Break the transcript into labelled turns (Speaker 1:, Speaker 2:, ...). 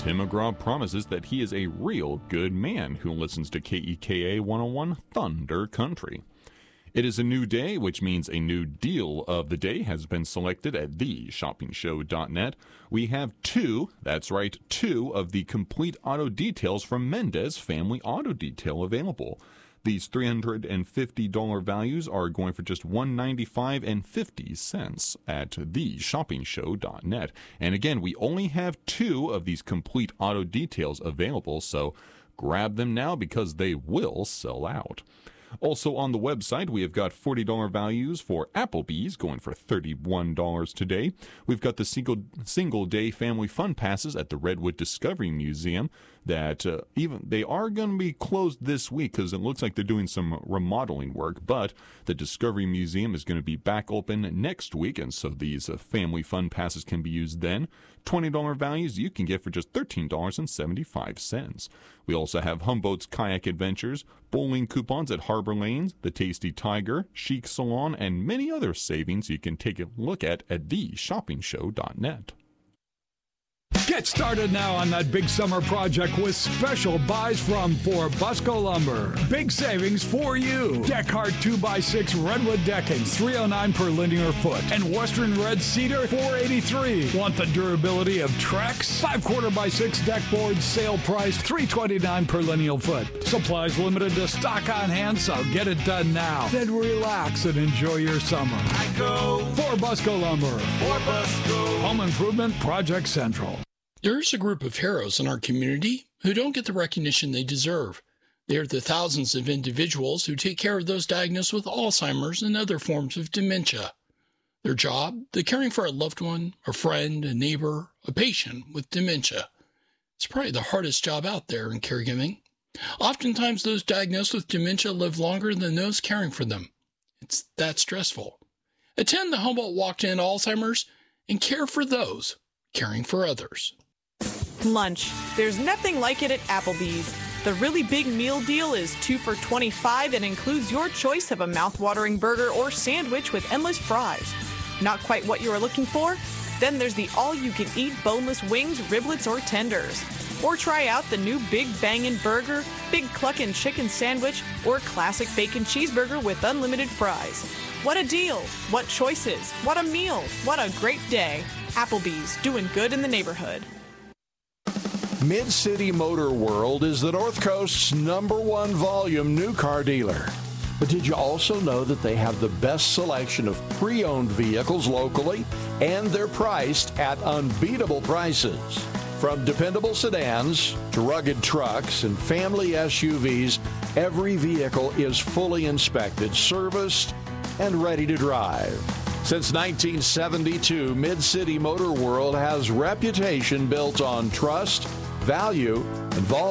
Speaker 1: Tim McGraw promises that he is a real good man who listens to KEKA 101 Thunder Country. It is a new day, which means a new deal of the day has been selected at theshoppingshow.net. We have two of the complete auto details from Mendez Family Auto Detail available. These $350 values are going for just $195.50 at theshoppingshow.net. And again, we only have two of these complete auto details available, so grab them now because they will sell out. Also on the website, we have got $40 values for Applebee's going for $31 today. We've got the single-day family fun passes at the Redwood Discovery Museum that they are going to be closed this week because it looks like they're doing some remodeling work, but the Discovery Museum is going to be back open next week, and so these family fun passes can be used then. $20 values you can get for just $13.75. We also have Humboldt's Kayak Adventures, bowling coupons at Harbor Lanes, the Tasty Tiger, Chic Salon, and many other savings you can take a look at theshoppingshow.net.
Speaker 2: Get started now on that big summer project with special buys from Forbusco Lumber. Big savings for you. Deckhart 2x6 Redwood decking, $309 per linear foot. And Western Red Cedar, $483. Want the durability of Trex? 5 4x6 deck boards, sale price, $329 per lineal foot. Supplies limited to stock on hand, so get it done now. Then relax and enjoy your summer. I go Forbusco Lumber. Forbusco. Home Improvement Project Central.
Speaker 3: There's a group of heroes in our community who don't get the recognition they deserve. They are the thousands of individuals who take care of those diagnosed with Alzheimer's and other forms of dementia. Their job, the caring for a loved one, a friend, a neighbor, a patient with dementia. It's probably the hardest job out there in caregiving. Oftentimes those diagnosed with dementia live longer than those caring for them. It's that stressful. Attend the Humboldt Walk to End Alzheimer's and care for those caring for others.
Speaker 4: Lunch. There's nothing like it at Applebee's. The really big meal deal is 2 for $25 and includes your choice of a mouth-watering burger or sandwich with endless fries. Not quite what you are looking for? Then there's the all-you-can-eat boneless wings, riblets, or tenders. Or try out the new Big Bangin' Burger, Big Cluckin' Chicken Sandwich, or Classic Bacon Cheeseburger with unlimited fries. What a deal! What choices! What a meal! What a great day! Applebee's, doing good in the neighborhood.
Speaker 5: Mid-City Motor World is the North Coast's #1 volume new car dealer. But did you also know that they have the best selection of pre-owned vehicles locally, and they're priced at unbeatable prices? From dependable sedans to rugged trucks and family SUVs, every vehicle is fully inspected, serviced, and ready to drive. Since 1972, Mid-City Motor World has reputation built on trust, value, and volume.